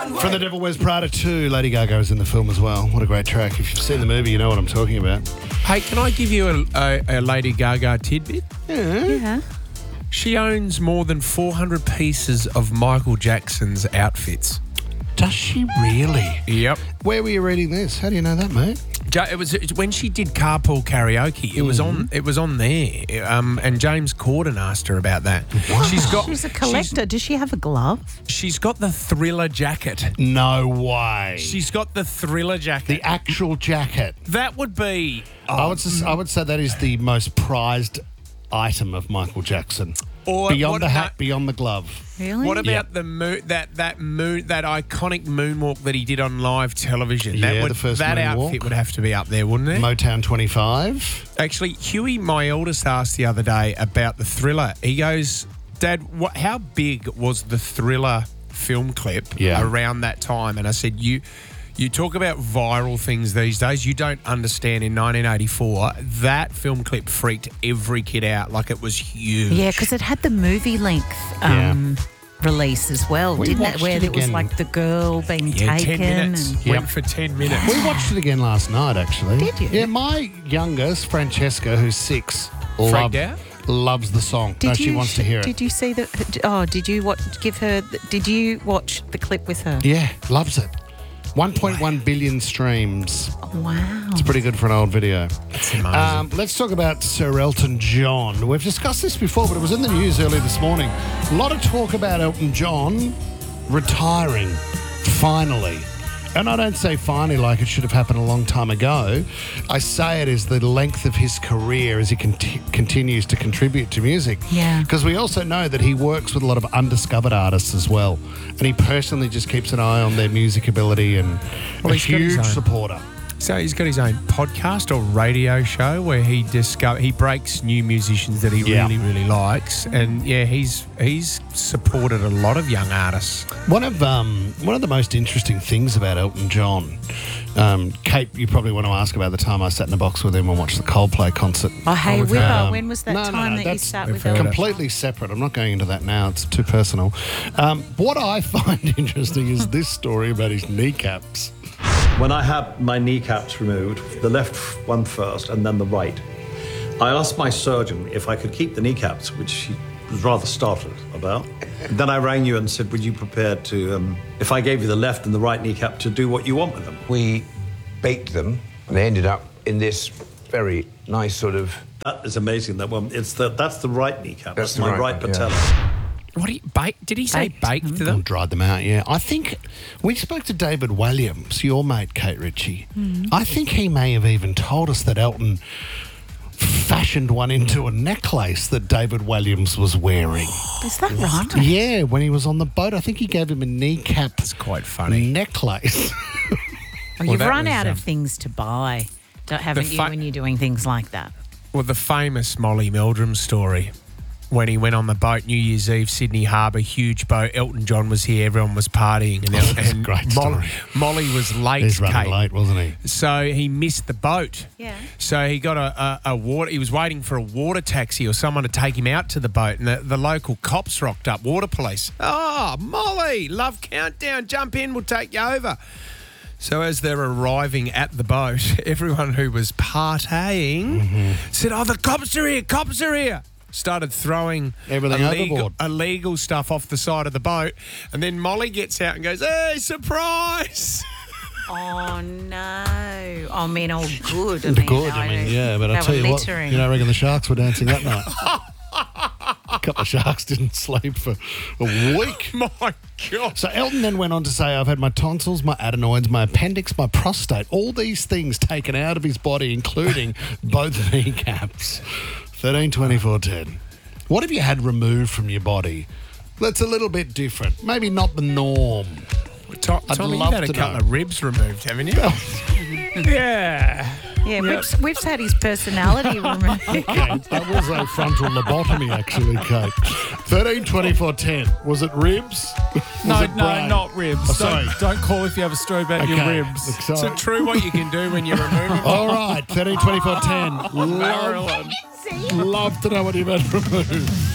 From The Devil Wears Prada 2, Lady Gaga is in the film as well. What a great track. If you've seen the movie, you know what I'm talking about. Hey, can I give you a Lady Gaga tidbit? Yeah. She owns more than 400 pieces of Michael Jackson's outfits. Does she really? Yep. Where were you reading this? How do you know that, mate? It was when she did Carpool Karaoke. It was on. It was on there. And James Corden asked her about that. Wow. She's a collector. Does she have a glove? She's got the Thriller jacket. No way. She's got the Thriller jacket. The actual jacket. That would be. I would say that is the most prized item of Michael Jackson. Or beyond the hat, beyond the glove. Really? What about the that iconic moonwalk that he did on live television? The first that moonwalk. outfit would have to be up there, wouldn't it? Motown 25. Actually, Huey, my eldest, asked the other day about the Thriller. He goes, Dad, how big was the Thriller film clip around that time? And I said, You talk about viral things these days. You don't understand. In 1984, that film clip freaked every kid out. Like, it was huge. Yeah, because it had the movie length release as well, didn't it? Where there was like the girl being taken. 10 minutes. And Went for 10 minutes. We watched it again last night, actually. Did you? Yeah, my youngest, Francesca, who's 6, Freaked out? loves the song. She wants to hear it. Did you see the? Oh, did you Did you watch the clip with her? Yeah, loves it. 1.1 billion streams. Wow. It's pretty good for an old video. That's amazing. Let's talk about Sir Elton John. We've discussed this before, but it was in the news early this morning. A lot of talk about Elton John retiring, finally. And I don't say finally like it should have happened a long time ago. I say it as the length of his career as he continues to contribute to music. Yeah. Because we also know that he works with a lot of undiscovered artists as well. And he personally just keeps an eye on their music ability and a huge supporter. So he's got his own podcast or radio show where he breaks new musicians that he really, really likes. And, he's supported a lot of young artists. One of the most interesting things about Elton John, Kate, you probably want to ask about the time I sat in a box with him and watched the Coldplay concert. Oh, hey, Whipper, when was that time that you that's sat with completely separate. I'm not going into that now. It's too personal. What I find interesting is this story about his kneecaps. When I had my kneecaps removed, the left one first and then the right, I asked my surgeon if I could keep the kneecaps, which he was rather startled about. Then I rang you and said, would you prepare to, if I gave you the left and the right kneecap, to do what you want with them? We baked them and they ended up in this very nice sort of... That is amazing, that one. That's the right kneecap. That's the my right patella. What do you bake? Did he say baked them? Dried them out, yeah. I think we spoke to David Williams, your mate, Kate Ritchie. I think he may have even told us that Elton fashioned one into a necklace that David Williams was wearing. Is that right? Yeah, when he was on the boat. I think he gave him a kneecap. That's quite funny. Necklace. You've run out of things to buy, haven't you, when you're doing things like that? Well, the famous Molly Meldrum story. When he went on the boat, New Year's Eve, Sydney Harbour, huge boat. Elton John was here. Everyone was partying. And great story. Molly was late, He's running Kate. late, wasn't he? So he missed the boat. Yeah. So he got a water... He was waiting for a water taxi or someone to take him out to the boat, and the local cops rocked up, water police. Oh, Molly, love countdown. Jump in, we'll take you over. So as they're arriving at the boat, everyone who was partying said, oh, the cops are here, cops are here. Started throwing everything overboard. Illegal stuff off the side of the boat. And then Molly gets out and goes, hey, surprise! Oh, no. I mean, oh, good. Yeah, but I'll tell you what, you know, I reckon the Sharks were dancing that night. A couple of Sharks didn't sleep for a week. My God. So Elton then went on to say, I've had my tonsils, my adenoids, my appendix, my prostate, all these things taken out of his body, including both kneecaps. 13 24 10. What have you had removed from your body that's a little bit different? Maybe not the norm. Tommy, you've had a couple of ribs removed, haven't you? Yeah. Yeah, Whip's had his personality removed. Okay, that was a frontal lobotomy, actually, Kate. 13 24 10. Was it ribs? No, not ribs. Oh, sorry. Don't call if you have a story about your ribs. Sorry. Is it true what you can do when you remove them? All right, 13 24 10. Love to know what you've had removed.